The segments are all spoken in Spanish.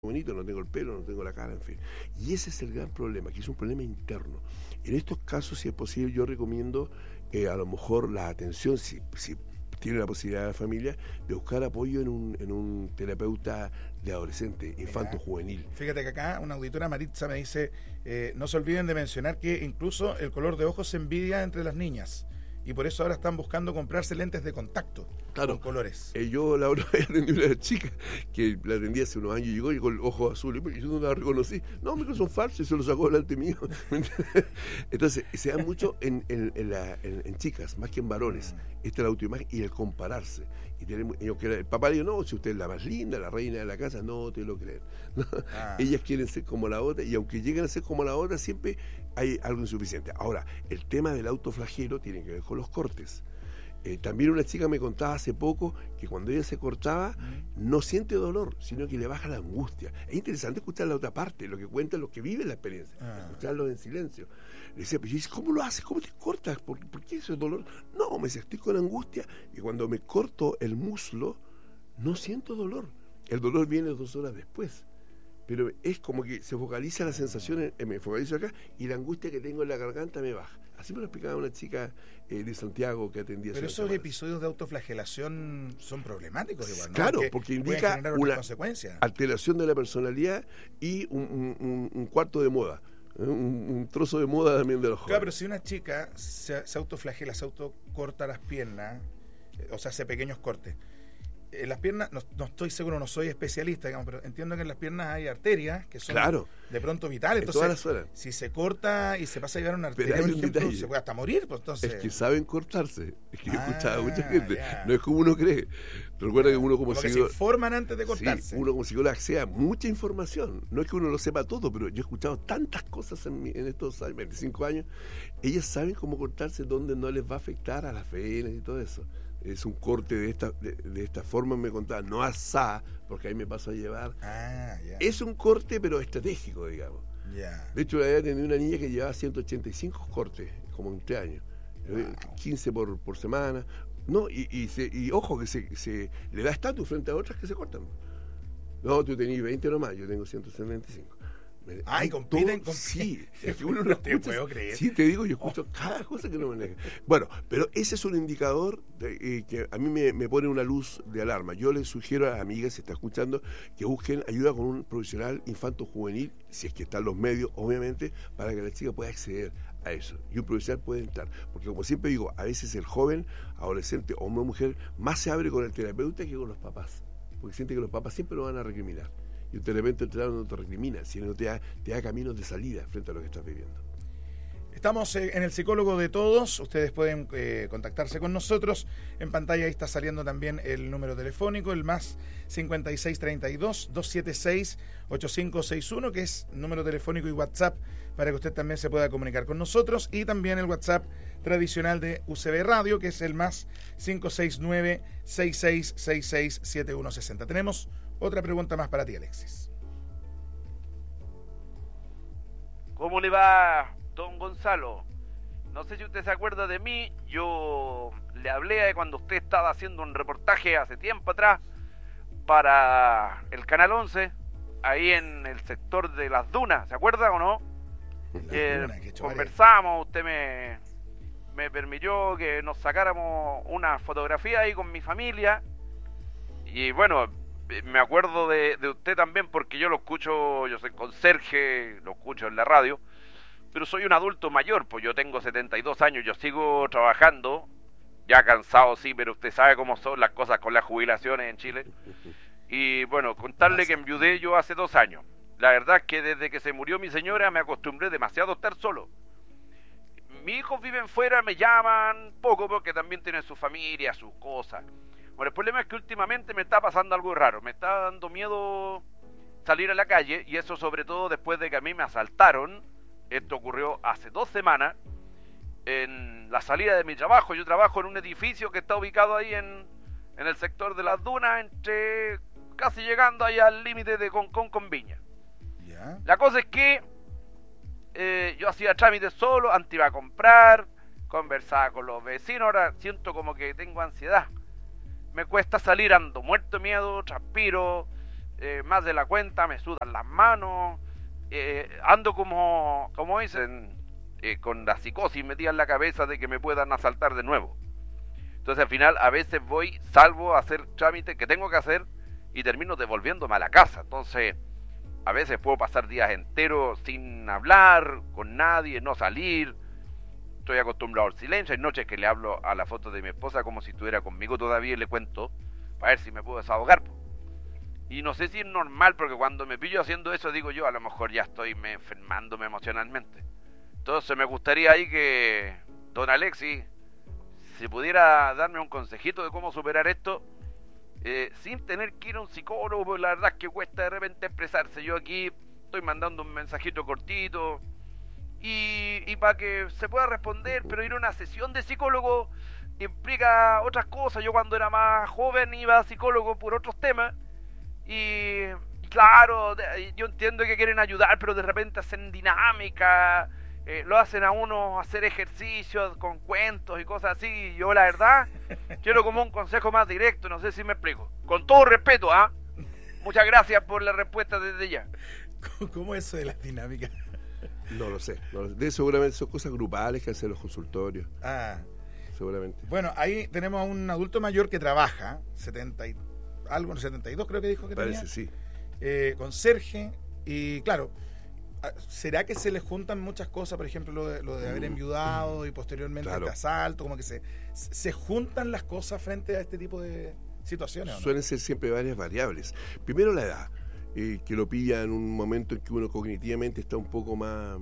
bonito, no tengo el pelo, no tengo la cara, en fin. Y ese es el gran problema, que es un problema interno. En estos casos, si es posible, yo recomiendo a lo mejor la atención, si tiene la posibilidad de la familia, de buscar apoyo en un terapeuta de adolescente, infanto juvenil. Fíjate que acá una auditora, Maritza, me dice, no se olviden de mencionar que incluso el color de ojos se envidia entre las niñas. Y por eso ahora están buscando comprarse lentes de contacto con colores. Yo la otra vez atendí a una chica que la atendí hace unos años y llegó y con ojos azules, y yo no la reconocí. No, me son falsos y se los sacó delante mío. Entonces, se da mucho en chicas, más que en varones. Esta es la autoimagen y el compararse. Y el papá le dijo, no, si usted es la más linda, la reina de la casa, no te lo creen. Ellas quieren ser como la otra y aunque lleguen a ser como la otra, siempre hay algo insuficiente. Ahora, el tema del autoflagelo tiene que ver con los cortes. También una chica me contaba hace poco que cuando ella se cortaba no siente dolor, sino que le baja la angustia. Es interesante escuchar la otra parte, lo que cuentan los que viven la experiencia, escucharlos en silencio. Le decía, pero ¿cómo lo haces? ¿Cómo te cortas? ¿Por qué ese dolor? No, me decía, estoy con angustia y cuando me corto el muslo no siento dolor. El dolor viene 2 horas después. Pero es como que se focaliza la sensación, me focalizo acá y la angustia que tengo en la garganta me baja. Así me lo explicaba una chica de Santiago que atendía. Pero esos episodios de autoflagelación son problemáticos igual, ¿no? Claro, porque indica una consecuencia. Alteración de la personalidad y un cuarto de moda. Un trozo de moda también de los jóvenes. Claro, pero si una chica se autoflagela, se autocorta las piernas, o sea, hace pequeños cortes. En las piernas, no estoy seguro, no soy especialista, digamos, pero entiendo que en las piernas hay arterias que son de pronto vitales. Entonces, si se corta y se pasa a llevar una arteria, por ejemplo, se puede hasta morir. Pues, entonces... Es que saben cortarse. Es que yo he escuchado a mucha gente. No es como uno cree. Recuerda que uno como psicólogo... se informan antes de cortarse. Sí, uno como psicólogo accede a mucha información. No es que uno lo sepa todo, pero yo he escuchado tantas cosas en estos 25 años. Ellas saben cómo cortarse, dónde no les va a afectar a las venas y todo eso. Es un corte de esta forma, me contaba, no asá, porque ahí me paso a llevar. Es un corte, pero estratégico, digamos. De hecho, la había tenido una niña que llevaba 185 cortes, como en 3 años. 15 por semana. No, y ojo, que se le da estatus frente a otras que se cortan. No, tú tenés 20 nomás, yo tengo 175. Ay, compiten. Sí, es que uno no te puedo creer. Sí, te digo, yo escucho cada cosa que no me nega. Bueno, pero ese es un indicador que a mí me pone una luz de alarma. Yo les sugiero a las amigas, si está escuchando, que busquen ayuda con un profesional infanto-juvenil, si es que están los medios, obviamente, para que la chica pueda acceder a eso. Y un profesional puede entrar. Porque como siempre digo, a veces el joven, adolescente, hombre o mujer, más se abre con el terapeuta que con los papás. Porque siente que los papás siempre lo van a recriminar. Y de repente el terapeuta no te recrimina, sino te da caminos de salida frente a lo que estás viviendo. Estamos en el Psicólogo de Todos. Ustedes pueden contactarse con nosotros. En pantalla ahí está saliendo también el número telefónico, el más 5632-276-8561, que es número telefónico y WhatsApp para que usted también se pueda comunicar con nosotros. Y también el WhatsApp tradicional de UCB Radio, que es el más 569-6666-7160. Tenemos otra pregunta más para ti, Alexis. ¿Cómo le va, don Gonzalo? No sé si usted se acuerda de mí. Yo le hablé cuando usted estaba haciendo un reportaje hace tiempo atrás para el Canal 11, ahí en el sector de Las Dunas. ¿Se acuerda o no? Conversamos, usted me permitió que nos sacáramos una fotografía ahí con mi familia. Y bueno, me acuerdo de usted también porque yo lo escucho, yo soy conserje, lo escucho en la radio, pero soy un adulto mayor, pues yo tengo 72 años, yo sigo trabajando, ya cansado sí, pero usted sabe cómo son las cosas con las jubilaciones en Chile. Y bueno, contarle que enviudé yo hace 2 años. La verdad es que desde que se murió mi señora me acostumbré demasiado a estar solo. Mis hijos viven fuera, me llaman poco porque también tienen su familia, sus cosas. Bueno, el problema es que últimamente me está pasando algo raro, me está dando miedo salir a la calle, y eso sobre todo después de que a mí me asaltaron. Esto ocurrió hace 2 semanas, en la salida de mi trabajo. Yo trabajo en un edificio que está ubicado ahí en el sector de Las Dunas, casi llegando ahí al límite de Concón con Viña. La cosa es que yo hacía trámites solo, antes iba a comprar, conversaba con los vecinos, ahora siento como que tengo ansiedad. Me cuesta salir, ando muerto de miedo, transpiro, más de la cuenta, me sudan las manos, ando como dicen, con la psicosis metida en la cabeza de que me puedan asaltar de nuevo. Entonces al final a veces salgo a hacer trámites que tengo que hacer y termino devolviéndome a la casa. Entonces a veces puedo pasar días enteros sin hablar con nadie, no salir. Estoy acostumbrado al silencio. Hay noches que le hablo a la foto de mi esposa como si estuviera conmigo todavía y le cuento para ver si me puedo desahogar. Y no sé si es normal, porque cuando me pillo haciendo eso digo yo, a lo mejor ya estoy enfermándome emocionalmente. Entonces me gustaría ahí que don Alexis, si pudiera darme un consejito de cómo superar esto, sin tener que ir a un psicólogo, porque la verdad es que cuesta de repente expresarse. Yo aquí estoy mandando un mensajito cortito y para que se pueda responder, pero ir a una sesión de psicólogo implica otras cosas. Yo cuando era más joven iba a psicólogo por otros temas y claro, yo entiendo que quieren ayudar, pero de repente hacen dinámica, lo hacen a uno hacer ejercicios con cuentos y cosas así. Yo la verdad quiero como un consejo más directo, no sé si me explico. Con todo respeto, muchas gracias por la respuesta desde ya. ¿Cómo es eso de las dinámicas? No lo sé. Seguramente son cosas grupales que hacen los consultorios. Seguramente. Bueno, ahí tenemos a un adulto mayor que trabaja, 72 creo que dijo que parece, tenía. Sí. Conserje, y claro, ¿será que se les juntan muchas cosas? Por ejemplo, lo de haber enviudado y posteriormente claro. este asalto, como que se juntan las cosas frente a este tipo de situaciones, ¿o no? Suelen ser siempre varias variables. Primero la edad, que lo pilla en un momento en que uno cognitivamente está un poco más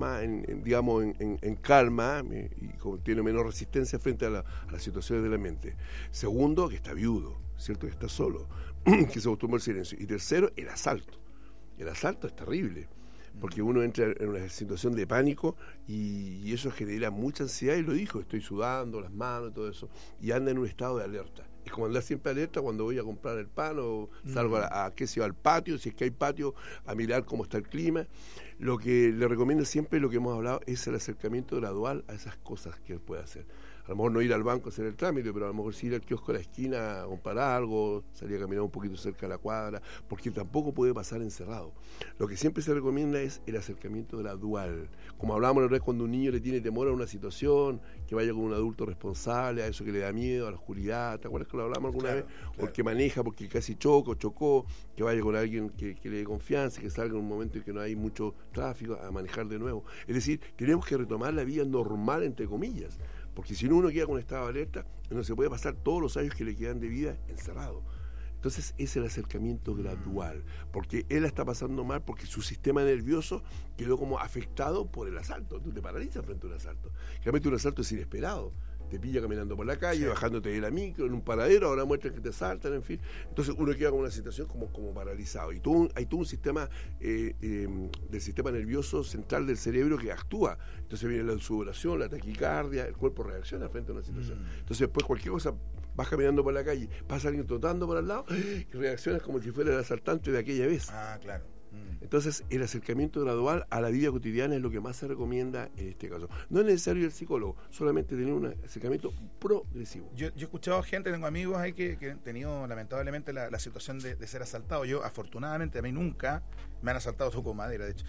en calma y tiene menos resistencia frente a las situaciones de la mente. Segundo, que está viudo, ¿cierto? Que está solo, que se acostumbró al silencio. Y tercero, el asalto. El asalto es terrible, porque uno entra en una situación de pánico y eso genera mucha ansiedad, y lo dijo, estoy sudando las manos y todo eso, y anda en un estado de alerta. Es como andar siempre alerta cuando voy a comprar el pan o salgo al patio, si es que hay patio, a mirar cómo está el clima. Lo que le recomiendo siempre, lo que hemos hablado, es el acercamiento gradual a esas cosas que él puede hacer. A lo mejor no ir al banco a hacer el trámite, pero a lo mejor sí ir al kiosco a la esquina a comprar algo, salir a caminar un poquito cerca de la cuadra, porque tampoco puede pasar encerrado. Lo que siempre se recomienda es el acercamiento gradual. Como hablábamos la otra vez, cuando un niño le tiene temor a una situación, que vaya con un adulto responsable, a eso que le da miedo, a la oscuridad, ¿te acuerdas que lo hablamos alguna vez? Claro. O el que maneja porque casi chocó, que vaya con alguien que le dé confianza, que salga en un momento en que no hay mucho tráfico, a manejar de nuevo. Es decir, tenemos que retomar la vida normal, entre comillas, porque si no, uno queda con estado de alerta, no se puede pasar todos los años que le quedan de vida encerrado. Entonces es el acercamiento gradual, porque él la está pasando mal porque su sistema nervioso quedó como afectado por el asalto. Tú te paralizas frente a un asalto. Realmente un asalto es inesperado. Te pilla caminando por la calle, bajándote de la micro, en un paradero, ahora muestran que te asaltan, en fin. Entonces uno queda con una situación como paralizado. Y hay todo un sistema del sistema nervioso central del cerebro que actúa. Entonces viene la sudoración, la taquicardia, el cuerpo reacciona frente a una situación. Entonces después cualquier cosa, vas caminando por la calle, pasa alguien trotando por al lado y reaccionas como si fuera el asaltante de aquella vez. Claro. Entonces el acercamiento gradual a la vida cotidiana es lo que más se recomienda en este caso. No es necesario el psicólogo, solamente tener un acercamiento progresivo. Yo he escuchado gente, tengo amigos ahí que han tenido lamentablemente la situación de ser asaltados. Yo afortunadamente a mí nunca me han asaltado, toco madera de hecho.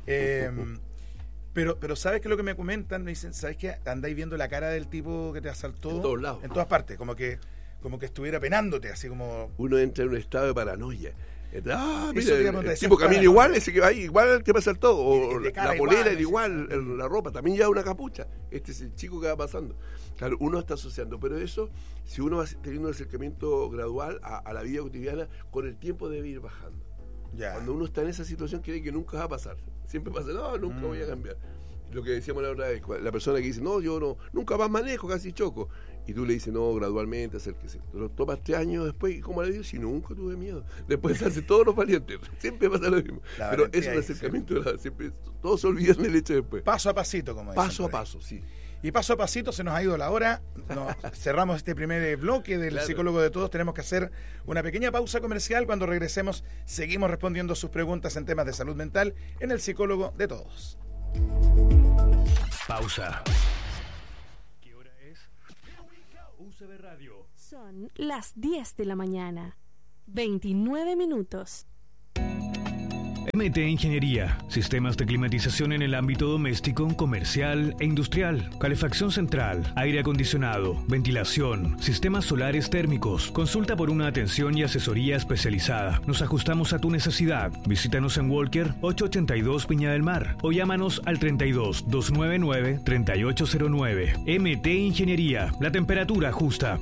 Pero ¿sabes qué es lo que me comentan? Me dicen, ¿sabes qué? Andáis viendo la cara del tipo que te asaltó en todos lados, en todas partes, como que estuviera penándote, así como... Uno entra en un estado de paranoia. Mira, el tipo camina igual, ese que va ahí, igual te pasa todo, o la polera era igual, la ropa también lleva una capucha, este es el chico que va pasando. Claro, uno está asociando, pero eso, si uno va teniendo un acercamiento gradual a la vida cotidiana, con el tiempo debe ir bajando. Cuando uno está en esa situación, cree que nunca va a pasar, siempre pasa, no, nunca voy a cambiar. Lo que decíamos la otra vez, la persona que dice, no, yo nunca más manejo, casi choco. Y tú le dices, no, gradualmente, acérquese. Lo tomas 3 años después, y ¿cómo le digo? Si nunca tuve miedo. Después se hace todos los valientes. Siempre pasa lo mismo. Pero es un acercamiento, siempre, todos se olvidan del hecho después. Paso a pasito, como dicen. Paso a paso, sí. Y paso a pasito se nos ha ido la hora. Cerramos este primer bloque del Psicólogo de Todos. Tenemos que hacer una pequeña pausa comercial. Cuando regresemos, seguimos respondiendo sus preguntas en temas de salud mental en el Psicólogo de Todos. Pausa. ¿Qué hora es? UCB Radio. Son las 10 de la mañana. 29 minutos. MT Ingeniería, sistemas de climatización en el ámbito doméstico, comercial e industrial, calefacción central, aire acondicionado, ventilación, sistemas solares térmicos. Consulta por una atención y asesoría especializada. Nos ajustamos a tu necesidad. Visítanos en Walker 882 Viña del Mar o llámanos al 32 299 3809. MT Ingeniería, la temperatura justa.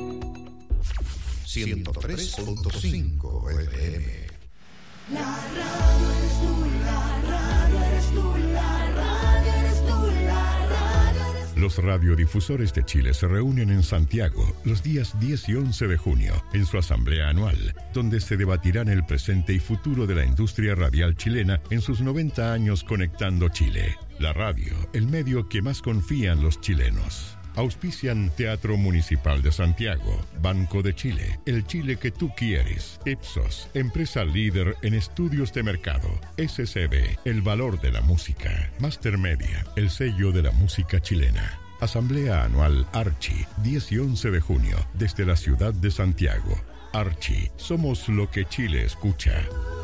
103.5 FM. La radio eres tú, la radio eres tú, la radio eres tú, la radio eres tú. Los radiodifusores de Chile se reúnen en Santiago los días 10 y 11 de junio en su asamblea anual, donde se debatirán el presente y futuro de la industria radial chilena en sus 90 años conectando Chile. La radio, el medio que más confían los chilenos. Auspician Teatro Municipal de Santiago, Banco de Chile, el Chile que tú quieres, Ipsos, empresa líder en estudios de mercado, SCB, el valor de la música, Master Media, el sello de la música chilena. Asamblea Anual Archi, 10 y 11 de junio, desde la ciudad de Santiago. Archi, somos lo que Chile escucha.